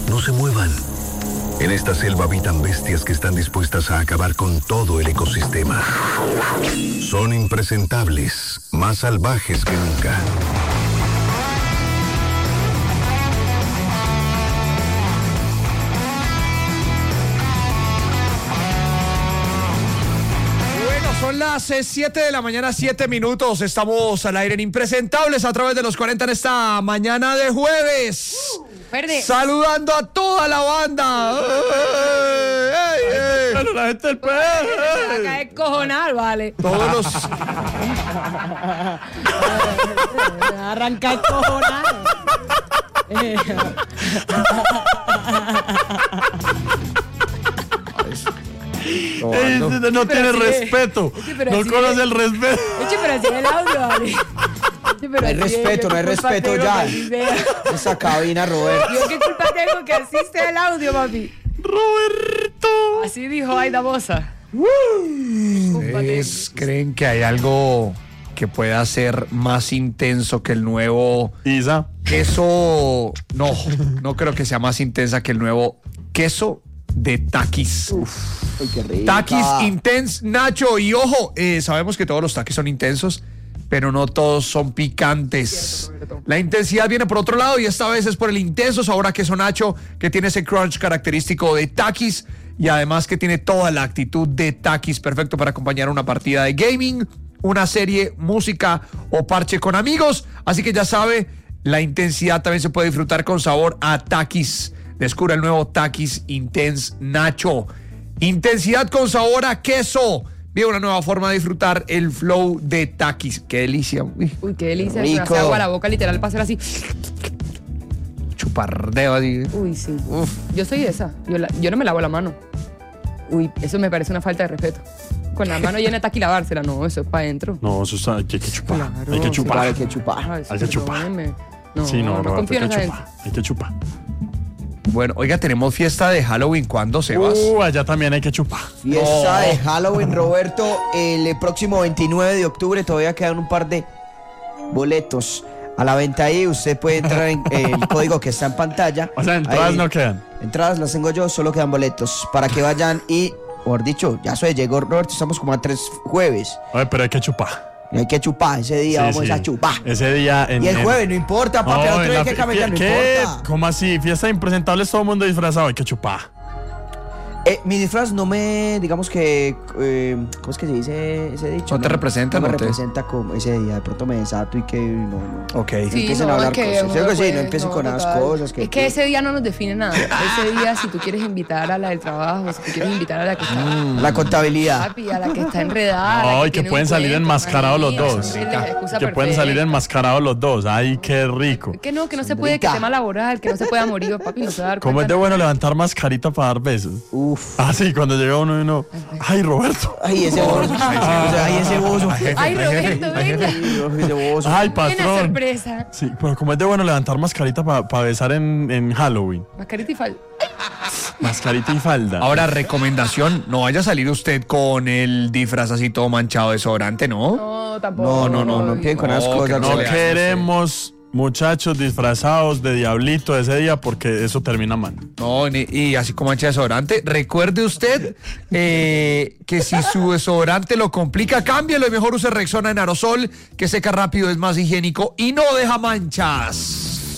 No se muevan. En esta selva habitan bestias que están dispuestas a acabar con todo el ecosistema. Son impresentables, más salvajes que nunca. Son las 7 de la mañana, 7 minutos. Estamos al aire en Impresentables a través de los 40 en esta mañana de jueves. Verde. Saludando a toda la banda. Pero la gente del Se va a caer cojonal, vale. Todos los... Arrancar cojonal. No tiene sí, respeto. pero No sí, conoce el respeto. Oye, pero así es el audio, vale. No hay respeto, no hay respeto ya. Esa cabina, Roberto. Yo qué culpa tengo que asiste el audio, papi. Roberto. Así dijo Aida Bosa. ¿Ustedes creen que hay algo que pueda ser más intenso que el nuevo Isa. queso? No creo que sea más intensa que el nuevo queso de Takis. Ay, qué rica. Takis Intense Nacho. Y ojo, sabemos que todos los Takis son intensos, pero no todos son picantes. La intensidad viene por otro lado y esta vez es por el intenso sabor a queso Nacho, que tiene ese crunch característico de Takis y además que tiene toda la actitud de Takis, perfecto para acompañar una partida de gaming, una serie, música o parche con amigos. Así que ya sabe, la intensidad también se puede disfrutar con sabor a Takis. Descubra el nuevo Takis Intense Nacho. Intensidad con sabor a queso. Vive una nueva forma de disfrutar el flow de Takis. ¡Qué delicia! Uy, qué delicia. Rico. Me hace agua a la boca, literal, para hacer así. Chupardeo así. Uy, sí. Yo soy esa. Yo no me lavo la mano. Uy, eso me parece una falta de respeto. Con la mano llena de taqui lavársela. No, eso es para adentro. No, eso está, hay que chupar. Claro, Hay que chupar. Claro, hay que chupar. Ay, Hay que chupar. perdónenme. No, Sí, no, no Roberto, confío hay en que esa chupar. gente. Hay que chupar. Bueno, oiga, tenemos fiesta de Halloween. ¿Cuándo, Sebas? Allá también hay que chupar. Fiesta de Halloween, Roberto, el próximo 29 de octubre. Todavía quedan un par de boletos a la venta ahí. Usted puede entrar en el código que está en pantalla. O sea, entradas Ahí, no quedan. Entradas las tengo yo, solo quedan boletos para que vayan y, mejor dicho, ya se llegó, Roberto, estamos como a 3 jueves. Oye, pero hay que chupar. Y hay que chupar, ese día Sí, vamos sí. a chupar. Ese día Y el jueves, no importa, papi, el otro en día la hay que caminar, no ¿Qué? importa. ¿Cómo así? Fiesta de impresentables, todo el mundo disfrazado, hay que chupar. Mi disfraz no me, digamos que, ¿cómo es que se dice ese dicho? ¿No te representa, No me no te- representa como ese día, de pronto me desato y que no. Ok. Sí, empiecen no, a hablar es que cosas. uno Creo que sí, puede- no empiecen con esas total. cosas. Es que ese día no nos define nada. Ese día, si tú quieres invitar a la del trabajo, si tú quieres invitar a la que está, La contabilidad. papi, a la que está enredada. a la Ay, que tiene pueden un salir cuento, enmascarados los imagínate, dos. esa es la excusa Que pueden salir perfecta. enmascarados los dos. Ay, qué rico. Que no se puede, que Rica. tema laboral, que no se pueda morir, papi, no se va a dar ¿Cómo es cuenta de bueno nada. levantar mascarita para dar besos? Uf. Ah, sí, cuando llega uno y uno. Ay, Roberto. Ay, ese bozo. Ay, ese bozo. Ay, Roberto, venga. Ese bozo. Ay, Buena patrón. sorpresa. Sí, pero como es de bueno levantar mascarita para besar en Halloween. Mascarita y falda. Mascarita y falda. Ahora, recomendación, no vaya a salir usted con el disfraz así todo manchado de desodorante, ¿no? No, tampoco. No empiecen con esas No, que cosas. no no le hagas, queremos muchachos disfrazados de diablito ese día porque eso termina mal. No, y así como mancha de desodorante, recuerde usted que si su desodorante lo complica, cámbielo y mejor use Rexona en aerosol, que seca rápido, es más higiénico y no deja manchas.